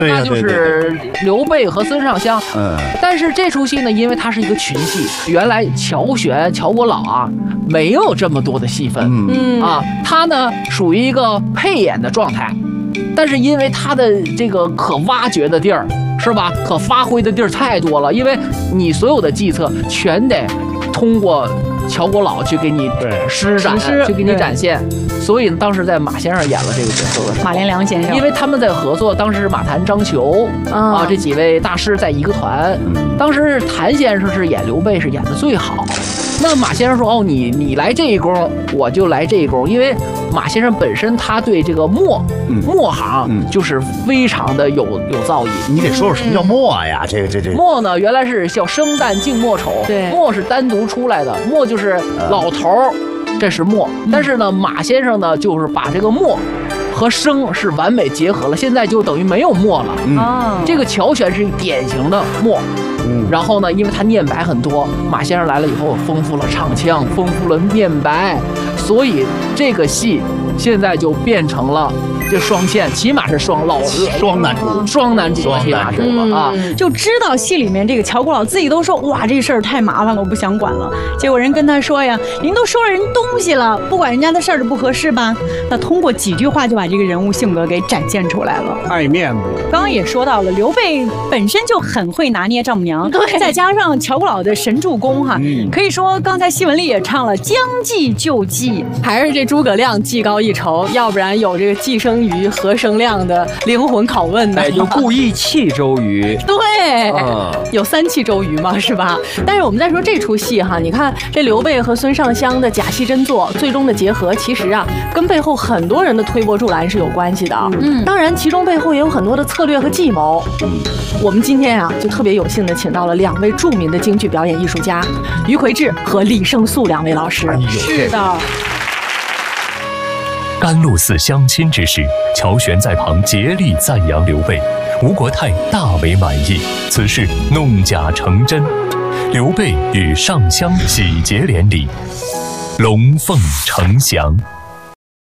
那就是刘备和孙尚香。但是这出戏呢，因为它是一个群戏，原来乔玄、乔国老啊没有这么多的戏份，他呢属于一个配演的状态，但是因为他的这个可挖掘的地儿是吧，可发挥的地儿太多了，因为你所有的计策全得通过乔国老去给你施展，去给你展现。所以当时在马先生演了这个角色的时候， 马连良先生， 因为他们在合作，当时马谭、张球这几位大师在一个团，当时谭先生是演刘备是演的最好。那马先生说：“哦，你来这一功，我就来这一功。”因为马先生本身他对这个墨行就是非常的有造诣。 你得说说什么叫墨呀？这墨呢，原来是叫生旦净末丑，墨是单独出来的，墨就是老头儿，这是墨。但是呢，马先生呢就是把这个墨和生是完美结合了，现在就等于没有墨了。这个乔玄是典型的墨。然后呢，因为他念白很多，马先生来了以后丰富了唱腔，丰富了念白，所以这个戏现在就变成了这双线，起码是双男主，起码是啊， 就知道戏里面这个乔国老自己都说，哇，这事儿太麻烦了，我不想管了。结果人跟他说呀，您都收了人东西了，不管人家的事儿就不合适吧？那通过几句话就把这个人物性格给展现出来了， 爱面子。 刚刚也说到了，刘备本身就很会拿捏丈母娘，对，再加上乔国老的神助攻哈，可以说刚才戏文里也唱了，将计就计， 还是这诸葛亮技高一筹，要不然有这个寄生鱼何生亮的灵魂拷问呢？ 就故意气周瑜。 对，有3气周瑜嘛，是吧？但是我们再说这出戏哈，你看这刘备和孙尚香的假戏真做，最终的结合，其实啊，跟背后很多人的推波助澜是有关系的。当然其中背后也有很多的策略和计谋。我们今天啊，就特别有幸的请到了2位著名的京剧表演艺术家，于魁智和李胜素2位老师。 是的。 甘露寺相亲之时，乔玄在旁竭力赞扬刘备，吴国泰大为满意，此事弄假成真。刘备与尚香喜结连理，龙凤呈祥。